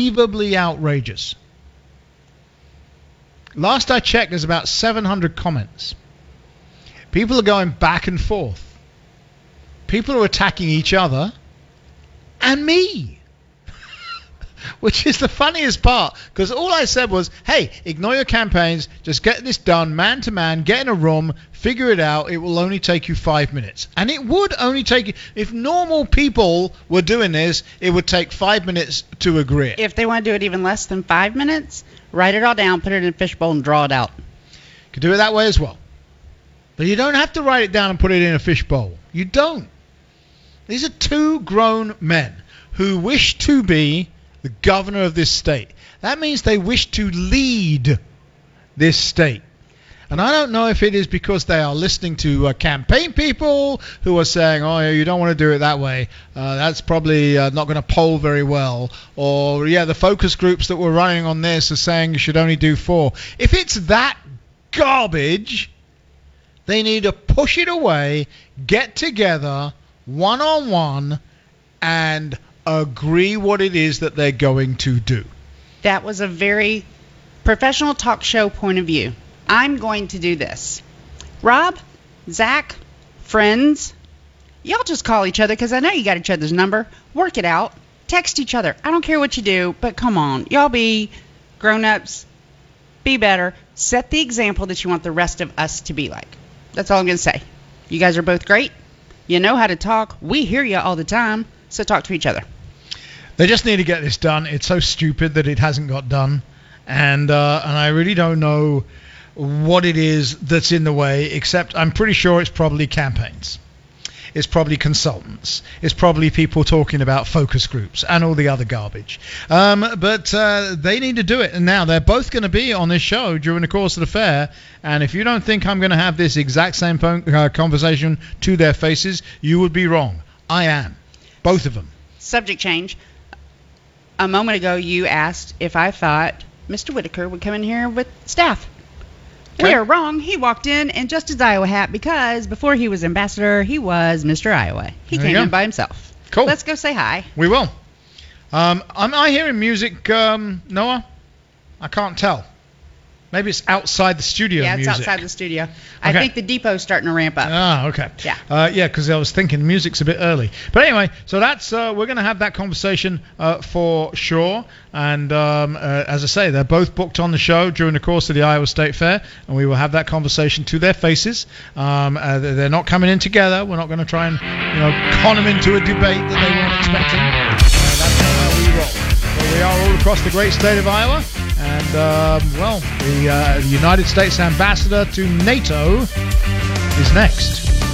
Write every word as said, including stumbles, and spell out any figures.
unbelievably outrageous. Last I checked, there's about seven hundred comments. People are going back and forth. People are attacking each other and me. Which is the funniest part, because all I said was, hey, ignore your campaigns, just get this done man to man, get in a room, figure it out, it will only take you five minutes. And it would only take you, if normal people were doing this, it would take five minutes to agree. If they want to do it even less than five minutes, write it all down, put it in a fishbowl, and draw it out. You could do it that way as well. But you don't have to write it down and put it in a fishbowl. You don't. These are two grown men who wish to be the governor of this state. That means they wish to lead this state. And I don't know if it is because they are listening to uh, campaign people who are saying, oh, yeah, you don't want to do it that way. Uh, that's probably uh, not going to poll very well. Or, yeah, the focus groups that were running on this are saying you should only do four. If it's that garbage, they need to push it away, get together, one-on-one, and agree what it is that they're going to do. That was a very professional talk show point of view. I'm going to do this. Rob, Zach, friends, y'all just call each other because I know you got each other's number. Work it out. Text each other. I don't care what you do, but come on. Y'all be grown-ups. Be better. Set the example that you want the rest of us to be like. That's all I'm going to say. You guys are both great. You know how to talk. We hear you all the time, so talk to each other. They just need to get this done. It's so stupid that it hasn't got done. And uh, and I really don't know what it is that's in the way, except I'm pretty sure it's probably campaigns. It's probably consultants. It's probably people talking about focus groups and all the other garbage. Um, but uh, they need to do it. And now they're both going to be on this show during the course of the fair. And if you don't think I'm going to have this exact same phone, uh, conversation to their faces, you would be wrong. I am. Both of them. Subject change. A moment ago, you asked if I thought Mister Whitaker would come in here with staff. Okay. We are wrong. He walked in in just his Iowa hat because before he was ambassador, he was Mister Iowa. He there came in by himself. Cool. Let's go say hi. We will. Um, am I hearing music, um, Noah? I can't tell. Maybe it's outside the studio Yeah, it's music. outside the studio. Okay. I think the depot's starting to ramp up. Ah, okay. Yeah. Uh, yeah, because I was thinking music's a bit early. But anyway, so that's uh, we're going to have that conversation uh, for sure. And um, uh, as I say, they're both booked on the show during the course of the Iowa State Fair, and we will have that conversation to their faces. Um, uh, they're not coming in together. We're not going to try and you know con them into a debate that they weren't expecting. Uh, that's not how we roll. But we are all across the great state of Iowa. And, um, well, the uh, United States ambassador to NATO is next.